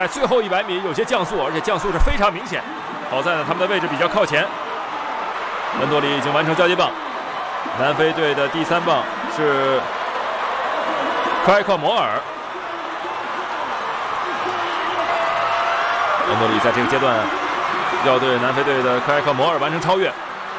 在最后100米有些降速，而且降速是非常明显。好在呢，他们的位置比较靠前。恩多里已经完成交接棒，南非队的第3棒是克埃克摩尔。恩多里在这个阶段要对南非队的克埃克摩尔完成超越。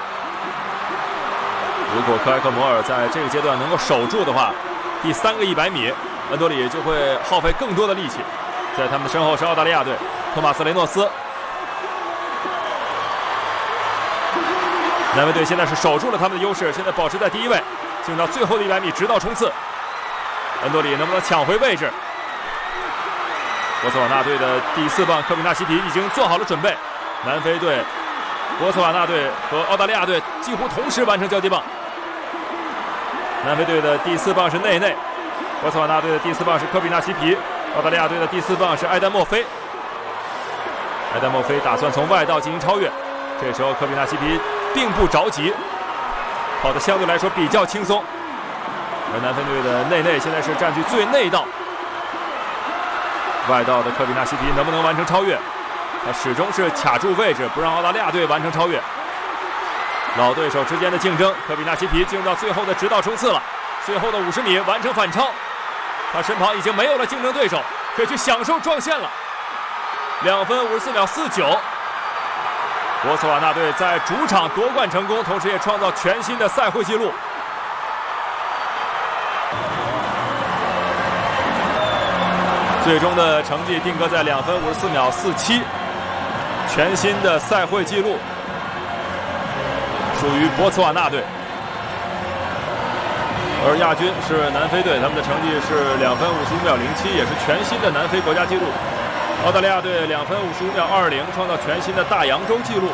如果克埃克摩尔在这个阶段能够守住的话，第3个100米，恩多里就会耗费更多的力气。在他们的身后是澳大利亚队，托马斯·雷诺斯。南非队现在是守住了他们的优势，现在保持在第1位，进入到最后的100米，直到冲刺。恩多里能不能抢回位置？波茨瓦纳队的第4棒科比纳西皮已经做好了准备。南非队、波茨瓦纳队和澳大利亚队几乎同时完成交接棒。南非队的第4棒是内内，波茨瓦纳队的第4棒是科比纳西皮，澳大利亚队的第4棒是埃丹莫菲。埃丹莫菲打算从外道进行超越，这时候科比纳西皮并不着急，跑得相对来说比较轻松。而南非队的内内现在是占据最内道，外道的科比纳西皮能不能完成超越？他始终是卡住位置，不让澳大利亚队完成超越。老对手之间的竞争，科比纳西皮进入到最后的直道冲刺了，最后的50米完成反超，他身旁已经没有了竞争对手，可以去享受撞线了。2分54秒49，波茨瓦纳队在主场夺冠成功，同时也创造全新的赛会纪录。最终的成绩定格在2分54秒47，全新的赛会纪录属于波茨瓦纳队。而亚军是南非队，他们的成绩是2分55秒07，也是全新的南非国家纪录。澳大利亚队2分55秒20，创造全新的大洋洲纪录。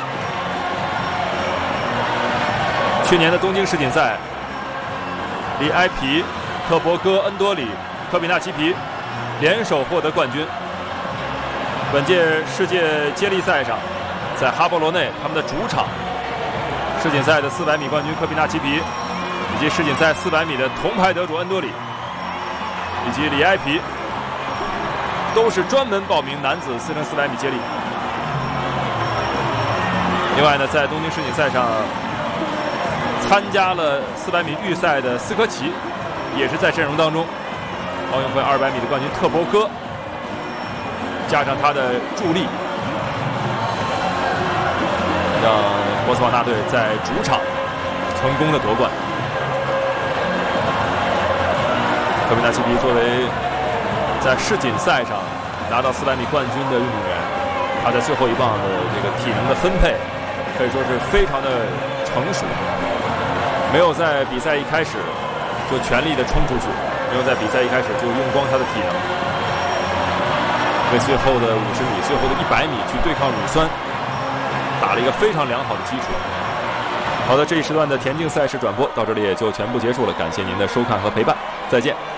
去年的东京世锦赛，里埃皮、特博戈、恩多里、科比纳奇皮联手获得冠军。本届世界接力赛上，在哈波罗内他们的主场，世锦赛的400米冠军科比纳奇皮，以及世锦赛400米的铜牌得主恩多里，以及里埃皮，都是专门报名男子4×400米接力。另外呢，在东京世锦赛上参加了400米预赛的斯科奇，也是在阵容当中。奥运会200米的冠军特博戈，加上他的助力，让波茨瓦纳队在主场成功的夺冠。科比纳奇皮作为在世锦赛上拿到400米冠军的运动员，他在最后一棒的这个体能的分配可以说是非常的成熟，没有在比赛一开始就全力的冲出去，没有在比赛一开始就用光他的体能，为最后的50米、最后的100米去对抗乳酸打了一个非常良好的基础。好的，这一时段的田径赛事转播到这里也就全部结束了，感谢您的收看和陪伴，再见。